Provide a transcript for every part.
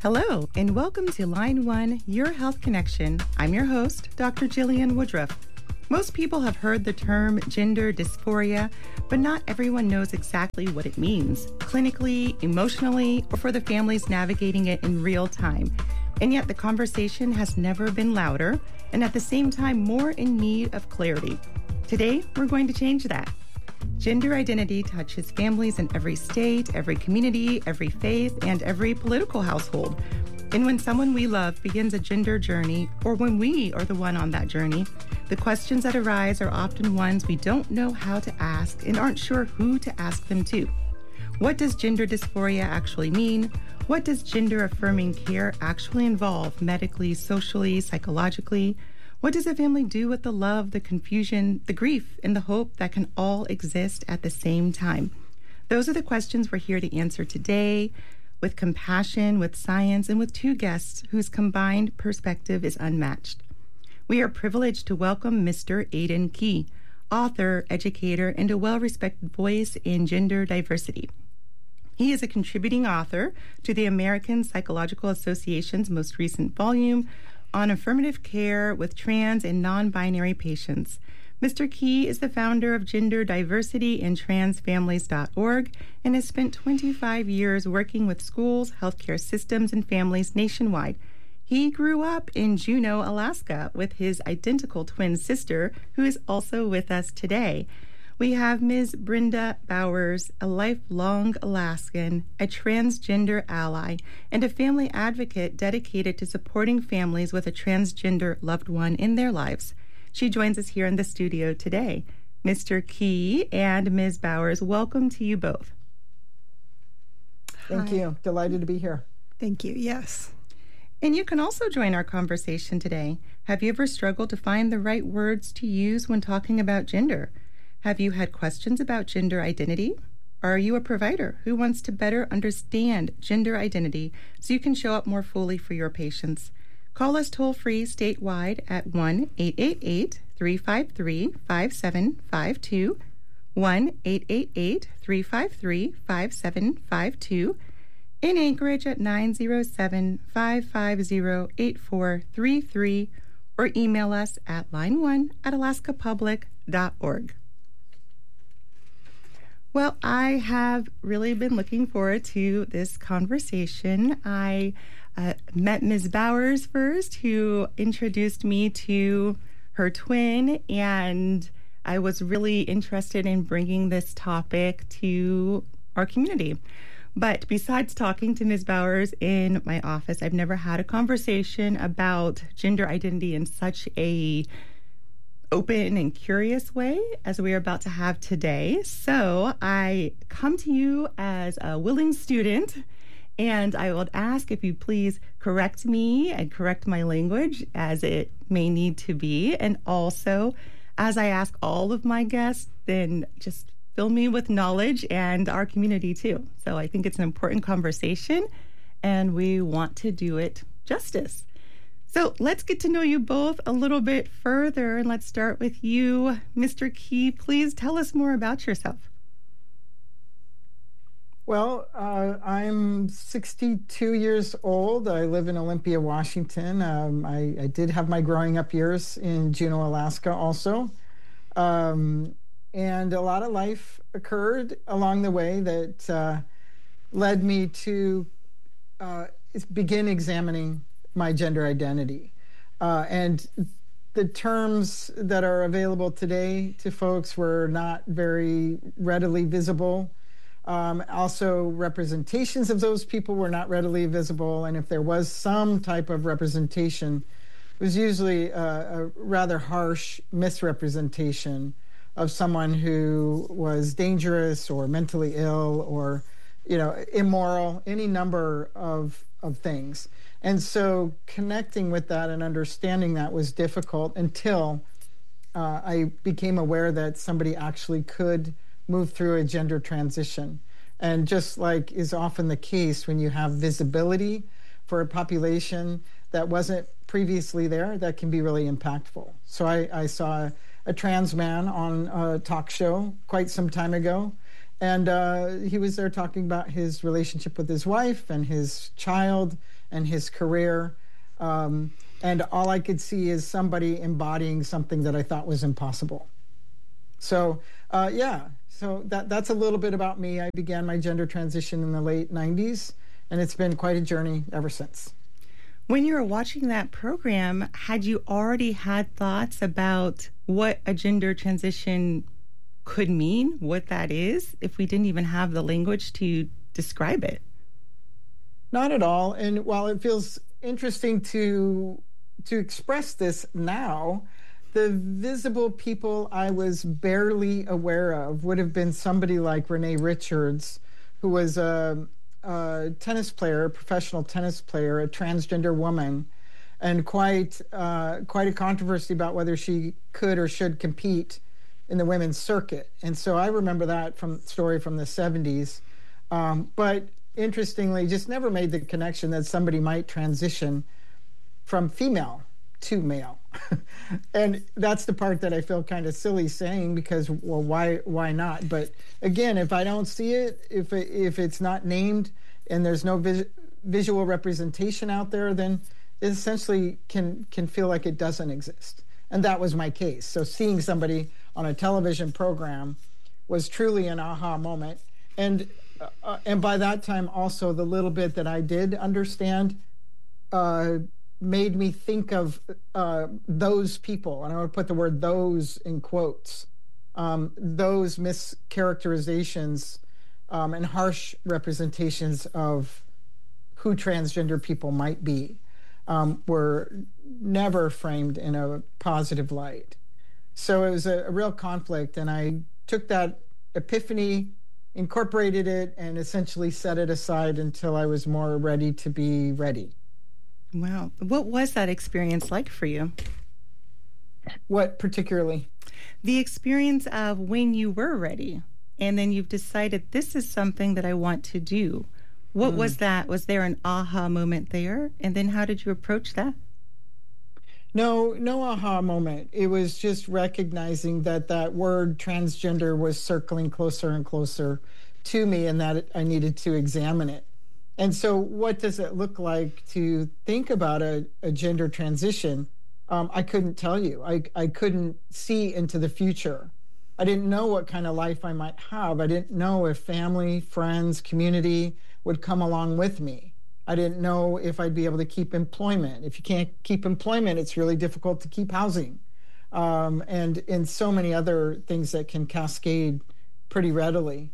Hello, and welcome to Line 1, Your Health Connection. I'm your host, Dr. Jillian Woodruff. Most people have heard the term gender dysphoria, but not everyone knows exactly what it means, clinically, emotionally, or for the families navigating it in real time. And yet the conversation has never been louder, and at the same time more in need of clarity. Today, we're going to change that. Gender identity touches families in every state, every community, every faith, and every political household. And when someone we love begins a gender journey, or when we are the one on that journey, the questions that arise are often ones we don't know how to ask and aren't sure who to ask them to. What does gender dysphoria actually mean? What does gender-affirming care actually involve medically, socially, psychologically? What does a family do with the love, the confusion, the grief, and the hope that can all exist at the same time? Those are the questions we're here to answer today, with compassion, with science, and with two guests whose combined perspective is unmatched. We are privileged to welcome Mr. Aidan Key, author, educator, and a well-respected voice in gender diversity. He is a contributing author to the American Psychological Association's most recent volume on affirmative care with trans and non-binary patients. Mr. Key is the founder of Gender Diversity and transfamilies.org and has spent 25 years working with schools, healthcare systems, and families nationwide. He grew up in Juneau, Alaska, with his identical twin sister, who is also with us today. We have Ms. Brenda Bowers, a lifelong Alaskan, a transgender ally, and a family advocate dedicated to supporting families with a transgender loved one in their lives. She joins us here in the studio today. Mr. Key and Ms. Bowers, welcome to you both. Thank you. Delighted to be here. Thank you. Yes. And you can also join our conversation today. Have you ever struggled to find the right words to use when talking about gender? Have you had questions about gender identity? Are you a provider who wants to better understand gender identity so you can show up more fully for your patients? Call us toll-free statewide at 1-888-353-5752, 1-888-353-5752, in Anchorage at 907-550-8433, or email us at line1@alaskapublic.org. Well, I have really been looking forward to this conversation. I met Ms. Bowers first, who introduced me to her twin, and I was really interested in bringing this topic to our community. But besides talking to Ms. Bowers in my office, I've never had a conversation about gender identity in such a open and curious way as we are about to have today. So I come to you as a willing student, and I would ask if you please correct me and correct my language as it may need to be. And also, as I ask all of my guests, then just fill me with knowledge and our community too. So I think it's an important conversation, and we want to do it justice. So let's get to know you both a little bit further, and let's start with you, Mr. Key. Please tell us more about yourself. Well, I'm 62 years old. I live in Olympia, Washington. I did have my growing up years in Juneau, Alaska also. And a lot of life occurred along the way that led me to begin examining my gender identity. And the terms that are available today to folks were not very readily visible. Also, representations of those people were not readily visible. And if there was some type of representation, it was usually a rather harsh misrepresentation of someone who was dangerous or mentally ill or, immoral, any number of things. And so connecting with that and understanding that was difficult until I became aware that somebody actually could move through a gender transition. And just like is often the case when you have visibility for a population that wasn't previously there, that can be really impactful. So I saw a trans man on a talk show quite some time ago, And he was there talking about his relationship with his wife and his child and his career. And all I could see is somebody embodying something that I thought was impossible. So, yeah, so that's a little bit about me. I began my gender transition in the late 90s, and it's been quite a journey ever since. When you were watching that program, had you already had thoughts about what a gender transition could mean, what that is, if we didn't even have the language to describe it? Not at all. And while it feels interesting to express this now, the visible people I was barely aware of would have been somebody like Renee Richards, who was a tennis player, a professional tennis player, a transgender woman, and quite a controversy about whether she could or should compete in the women's circuit. And so I remember that story from the 70s. But interestingly, just never made the connection that somebody might transition from female to male. And that's the part that I feel kind of silly saying, because, well, why not? But again, if I don't see it, if it's not named and there's no visual representation out there, then it essentially can feel like it doesn't exist. And that was my case. So seeing somebody on a television program was truly an aha moment. And by that time, also, the little bit that I did understand made me think of those people, and I want to put the word "those" in quotes, those mischaracterizations and harsh representations of who transgender people might be were never framed in a positive light. So it was a real conflict, and I took that epiphany, incorporated it, and essentially set it aside until I was more ready to be ready. Wow. What was that experience like for you? What particularly? The experience of when you were ready, and then you've decided this is something that I want to do. What was that? Was there an aha moment there? And then how did you approach that? No aha moment. It was just recognizing that word transgender was circling closer and closer to me, and that I needed to examine it. And so what does it look like to think about a gender transition? I couldn't tell you. I couldn't see into the future. I didn't know what kind of life I might have. I didn't know if family, friends, community would come along with me. I didn't know if I'd be able to keep employment. If you can't keep employment, it's really difficult to keep housing. And in so many other things that can cascade pretty readily.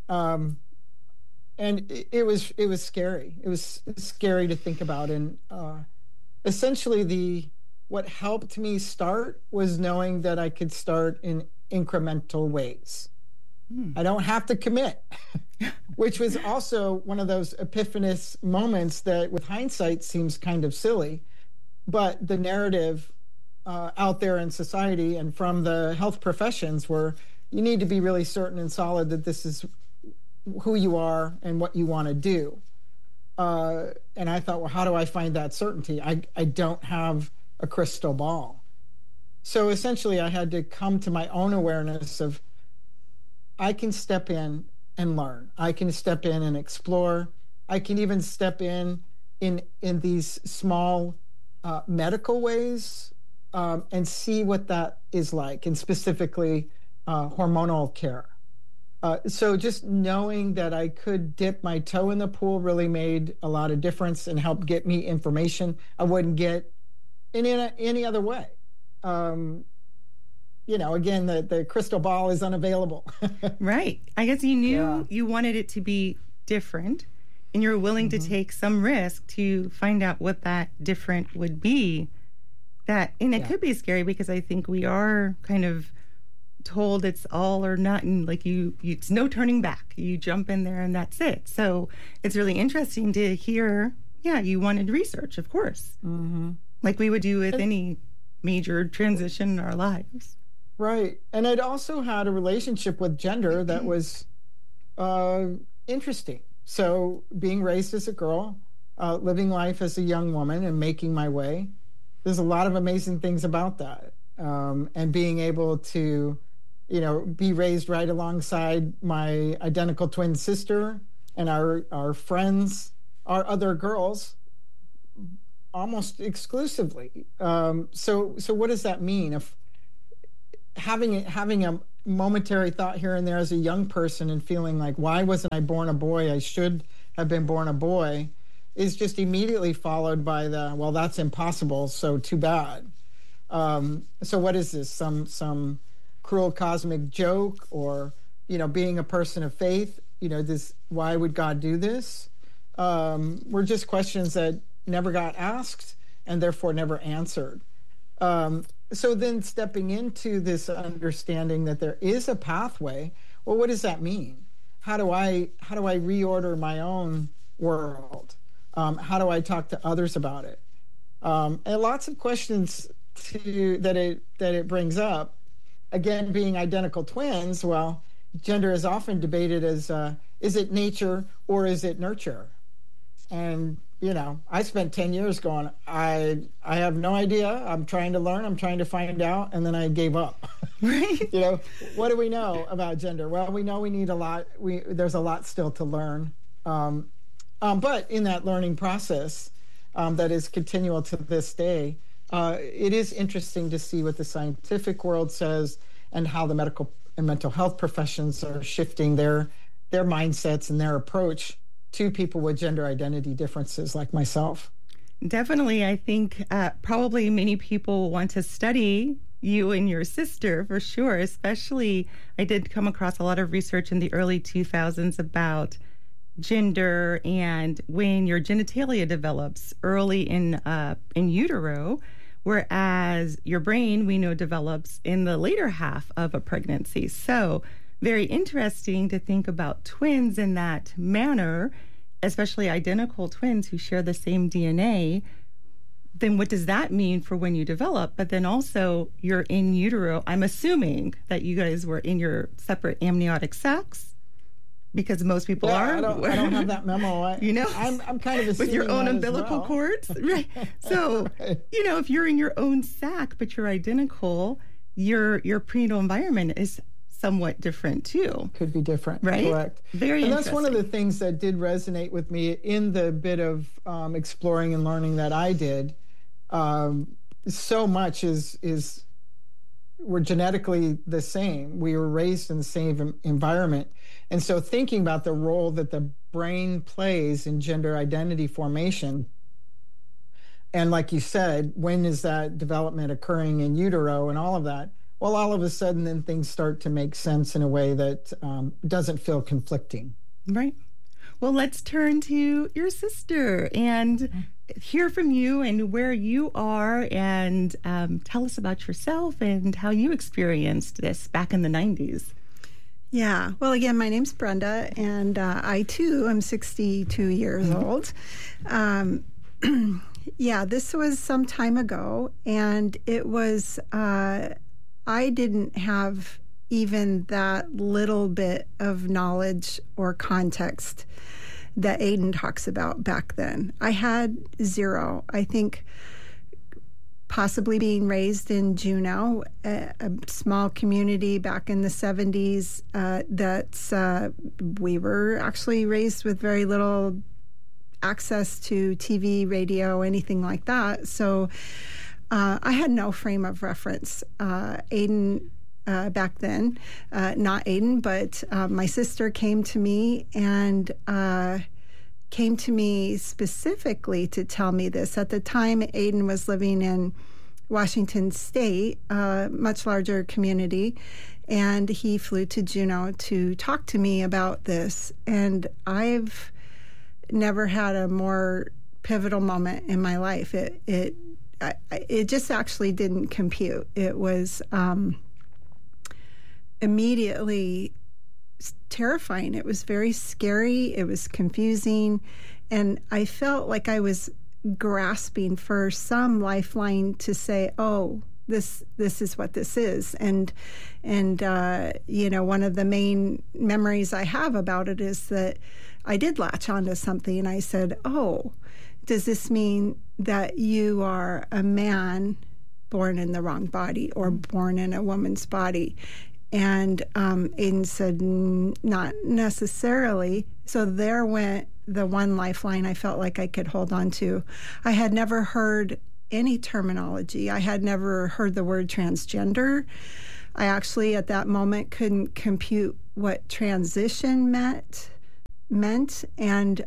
And it was scary. It was scary to think about. And essentially what helped me start was knowing that I could start in incremental ways. I don't have to commit, which was also one of those epiphanous moments that with hindsight seems kind of silly, but the narrative out there in society and from the health professions were, you need to be really certain and solid that this is who you are and what you want to do. And I thought, well, how do I find that certainty? I don't have a crystal ball. So essentially I had to come to my own awareness of, I can step in and learn. I can step in and explore. I can even step in these small medical ways and see what that is like, and specifically hormonal care. So just knowing that I could dip my toe in the pool really made a lot of difference and helped get me information I wouldn't get in any other way. Again, the crystal ball is unavailable. Right. I guess you knew you wanted it to be different, and you're willing to take some risk to find out what that different would be. It could be scary, because I think we are kind of told it's all or nothing, like it's no turning back. You jump in there and that's it. So it's really interesting to hear, you wanted research, of course, like we would do with any major transition in our lives. Right. And I'd also had a relationship with gender that was interesting. So being raised as a girl, living life as a young woman and making my way, there's a lot of amazing things about that. And being able to be raised right alongside my identical twin sister and our friends, our other girls, almost exclusively. So what does that mean? If having a momentary thought here and there as a young person and feeling like, why wasn't I born a boy? I should have been born a boy, is just immediately followed by well, that's impossible, so too bad. So what is this? Some cruel cosmic joke, or being a person of faith? Why would God do this? Were just questions that never got asked and therefore never answered. So then stepping into this understanding that there is a pathway, well, what does that mean? How do I reorder my own world? How do I talk to others about it? And lots of questions that it brings up. Again, being identical twins, well, gender is often debated as is it nature or is it nurture? And I spent 10 years going, I have no idea. I'm trying to learn. I'm trying to find out. And then I gave up. Right. What do we know about gender? Well, we know we need a lot. There's a lot still to learn. But in that learning process that is continual to this day, it is interesting to see what the scientific world says and how the medical and mental health professions are shifting their mindsets and their approach to people with gender identity differences like myself. Definitely. I think probably many people want to study you and your sister for sure. Especially, I did come across a lot of research in the early 2000s about gender and when your genitalia develops early in utero, whereas your brain, we know, develops in the later half of a pregnancy. So very interesting to think about twins in that manner, especially identical twins who share the same DNA. Then what does that mean for when you develop? But then also you're in utero. I'm assuming that you guys were in your separate amniotic sacs, because most people are. I don't have that memo. I'm kind of assuming with your own umbilical well. cords, right? So Right. If you're in your own sac but you're identical, your prenatal environment is somewhat different too. Could be different, right? Correct. Very and interesting. that's one of the things that did resonate with me in the bit of exploring and learning that I did. So much is we're genetically the same. We were raised in the same environment. And so thinking about the role that the brain plays in gender identity formation, and like you said, when is that development occurring in utero and all of that? Well, all of a sudden, then things start to make sense in a way that doesn't feel conflicting. Right. Well, let's turn to your sister and hear from you and where you are, and tell us about yourself and how you experienced this back in the 90s. Yeah. Well, again, my name's Brenda, and I, too, am 62 years old. Yeah, this was some time ago, and it was... I didn't have even that little bit of knowledge or context that Aiden talks about back then. I had zero. I think possibly being raised in Juneau, a small community back in the 70s, we were actually raised with very little access to TV, radio, anything like that. So I had no frame of reference. Aiden, back then, not Aiden, but my sister came to me specifically to tell me this. At the time, Aiden was living in Washington State, a much larger community, and he flew to Juneau to talk to me about this. And I've never had a more pivotal moment in my life. It just actually didn't compute. It was immediately terrifying. It was very scary. It was confusing. And I felt like I was grasping for some lifeline to say, oh, this is what this is. And one of the main memories I have about it is that I did latch onto something, and I said, oh, does this mean that you are a man born in the wrong body or born in a woman's body? And Aiden said, not necessarily. So there went the one lifeline I felt like I could hold on to. I had never heard any terminology. I had never heard the word transgender. I actually, at that moment, couldn't compute what transition meant. And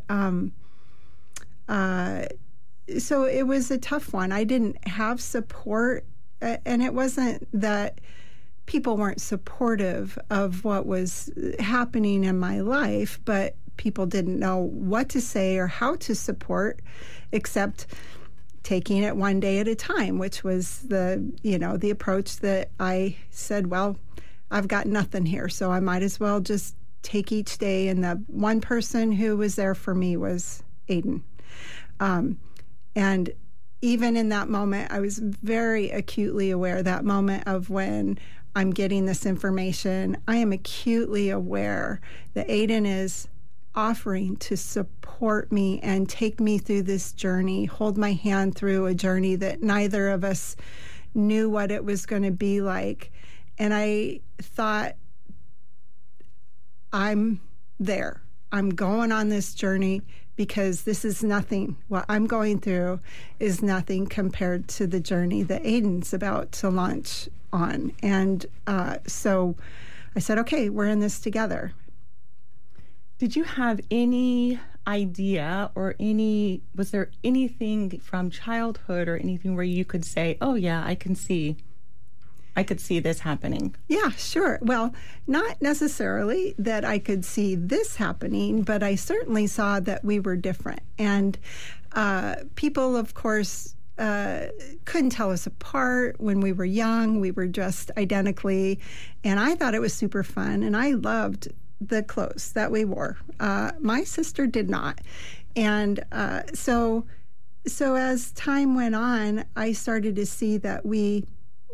so it was a tough one. I didn't have support, and it wasn't that people weren't supportive of what was happening in my life, but people didn't know what to say or how to support, except taking it one day at a time, which was the approach that I said, well, I've got nothing here, so I might as well just take each day. And the one person who was there for me was Aiden. And even in that moment, I was very acutely aware, that moment of when I'm getting this information, I am acutely aware that Aiden is offering to support me and take me through this journey, hold my hand through a journey that neither of us knew what it was going to be like. And I thought, I'm there. I'm going on this journey because this is nothing. What I'm going through is nothing compared to the journey that Aiden's about to launch on. And so I said, okay, we're in this together. Did you have any idea or was there anything from childhood or anything where you could say, oh yeah, I could see this happening? Yeah, sure. Well, not necessarily that I could see this happening, but I certainly saw that we were different. And people, of course, couldn't tell us apart when we were young. We were dressed identically. And I thought it was super fun. And I loved the clothes that we wore. My sister did not. And so as time went on, I started to see that we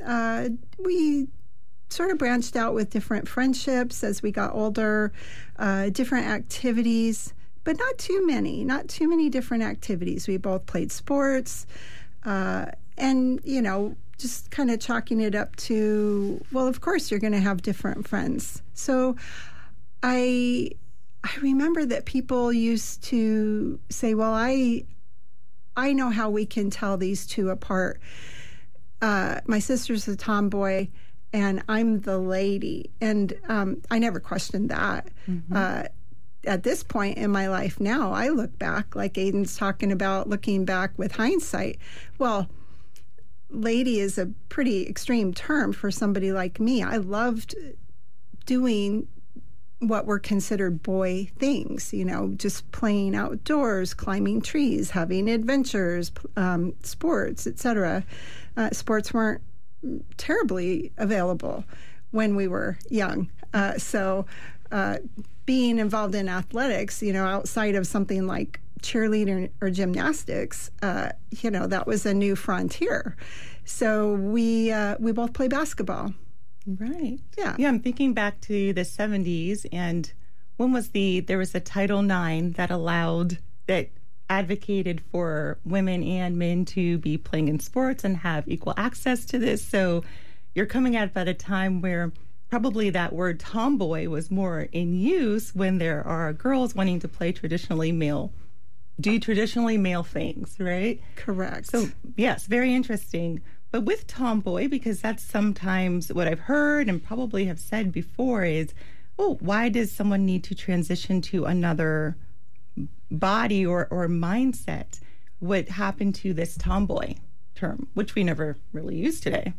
sort of branched out with different friendships as we got older, different activities, but not too many different activities. We both played sports, and, just kind of chalking it up to, well, of course you're going to have different friends. So I remember that people used to say, well, I know how we can tell these two apart. My sister's a tomboy, and I'm the lady. And I never questioned that. Mm-hmm. At this point in my life now, I look back, like Aiden's talking about looking back with hindsight. Well, lady is a pretty extreme term for somebody like me. I loved doing what were considered boy things, just playing outdoors, climbing trees, having adventures, sports, etc. Sports weren't terribly available when we were young. So being involved in athletics, outside of something like cheerleading or gymnastics, that was a new frontier. So we both play basketball. Right. Yeah. Yeah, I'm thinking back to the 70s, and there was a Title IX that advocated for women and men to be playing in sports and have equal access to this. So you're coming out at a time where probably that word tomboy was more in use when there are girls wanting to play traditionally male things, right? Correct. So, yes, very interesting. But with tomboy, because that's sometimes what I've heard and probably have said before is, why does someone need to transition to another body or mindset? What happened to this tomboy term, which we never really use today?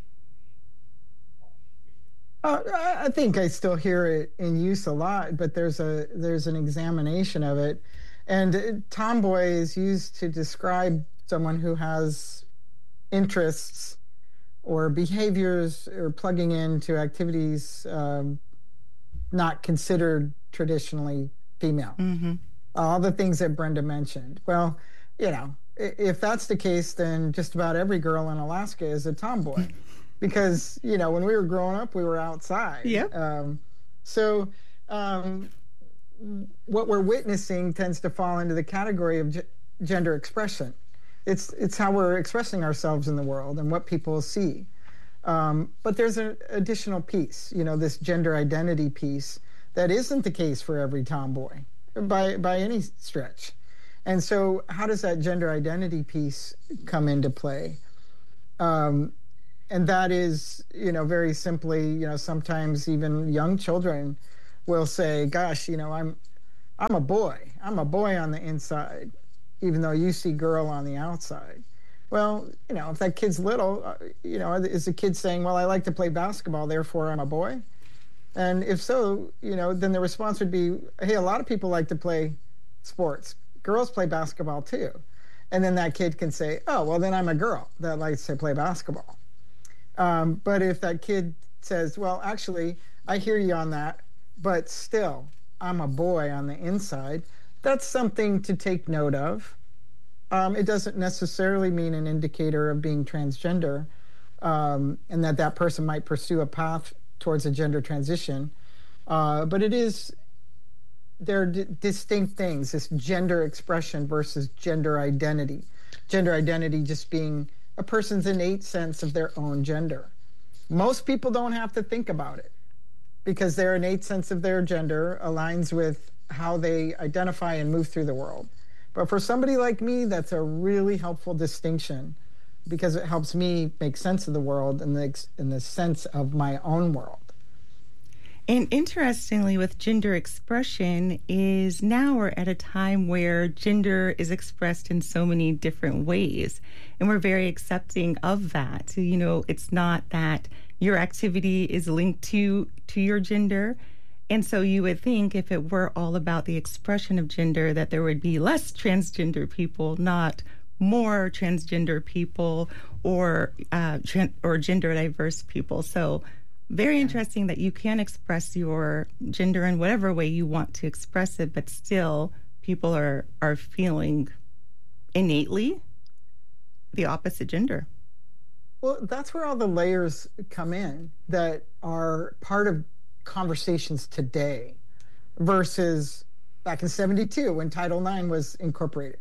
I think I still hear it in use a lot, but there's an examination of it. And tomboy is used to describe someone who has interests or behaviors or plugging into activities not considered traditionally female. Mm-hmm. All the things that Brenda mentioned. Well, if that's the case, then just about every girl in Alaska is a tomboy. Because, when we were growing up, we were outside. Yeah. What we're witnessing tends to fall into the category of gender expression. It's how we're expressing ourselves in the world and what people see. But there's an additional piece, this gender identity piece that isn't the case for every tomboy by any stretch. And so how does that gender identity piece come into play? And that is, very simply, sometimes even young children will say, gosh, I'm a boy. I'm a boy on the inside, even though you see girl on the outside. Well, if that kid's little, is the kid saying, well, I like to play basketball, therefore I'm a boy? And if so, then the response would be, hey, a lot of people like to play sports. Girls play basketball too. And then that kid can say, oh, well, then I'm a girl that likes to play basketball. But if that kid says, well, actually, I hear you on that, but still, I'm a boy on the inside, that's something to take note of. It doesn't necessarily mean an indicator of being transgender, and that person might pursue a path towards a gender transition. But they're distinct things, this gender expression versus gender identity. Gender identity just being a person's innate sense of their own gender. Most people don't have to think about it because their innate sense of their gender aligns with how they identify and move through the world. But for somebody like me, that's a really helpful distinction because it helps me make sense of the world in the sense of my own world. And interestingly, with gender expression is now we're at a time where gender is expressed in so many different ways. And we're very accepting of that. It's not that your activity is linked to your gender. And so you would think if it were all about the expression of gender, that there would be less transgender people, not more transgender people or gender diverse people. So very interesting that you can express your gender in whatever way you want to express it, but still people are feeling innately the opposite gender. Well, that's where all the layers come in that are part of conversations today versus back in 1972 when Title IX was incorporated.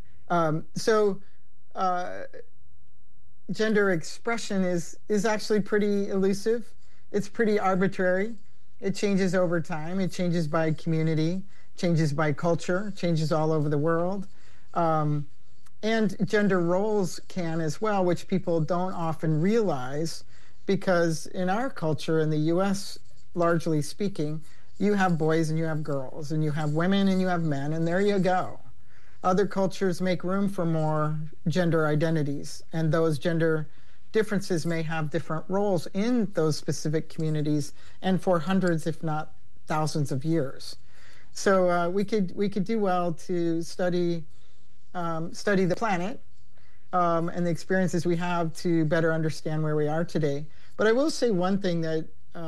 Gender expression is actually pretty elusive. It's pretty arbitrary. It changes over time. It changes by community, changes by culture, changes all over the world. And gender roles can as well, which people don't often realize because in our culture, in the U.S., largely speaking, you have boys and you have girls and you have women and you have men, and there you go. Other cultures make room for more gender identities, and those gender differences may have different roles in those specific communities and for hundreds, if not thousands of years. So we could do well to study the planet and the experiences we have to better understand where we are today. But I will say one thing that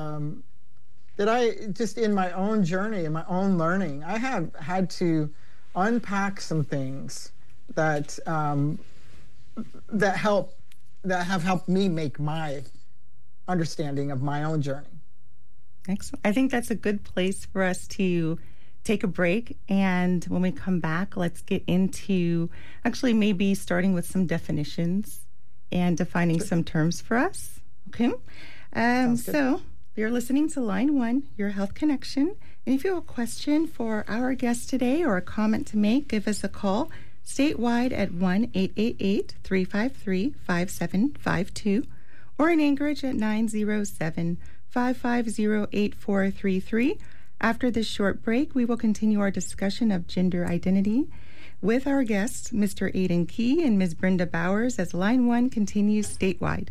I just in my own journey, in my own learning, I have had to unpack some things that have helped me make my understanding of my own journey. Excellent. I think that's a good place for us to take a break. And when we come back, let's get into actually maybe starting with some definitions and defining some terms for us. Okay. So you're listening to Line 1, Your Health Connection. And if you have a question for our guest today or a comment to make, give us a call statewide at 1-888-353-5752 or in Anchorage at 907-550-8433. After this short break, we will continue our discussion of gender identity with our guests, Mr. Aidan Key and Ms. Brenda Bowers, as Line 1 continues statewide.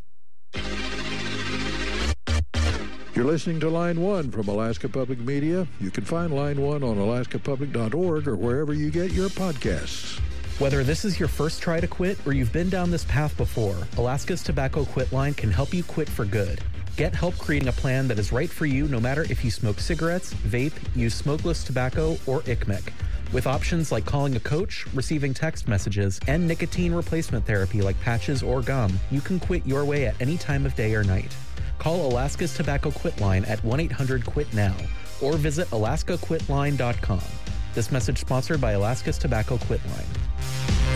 You're listening to Line 1 from Alaska Public Media. You can find Line 1 on alaskapublic.org or wherever you get your podcasts. Whether this is your first try to quit or you've been down this path before, Alaska's Tobacco Quit Line can help you quit for good. Get help creating a plan that is right for you no matter if you smoke cigarettes, vape, use smokeless tobacco, or ICMIC. With options like calling a coach, receiving text messages, and nicotine replacement therapy like patches or gum, you can quit your way at any time of day or night. Call Alaska's Tobacco Quit Line at 1-800-QUIT-NOW or visit alaskaquitline.com. This message sponsored by Alaska's Tobacco Quit Line.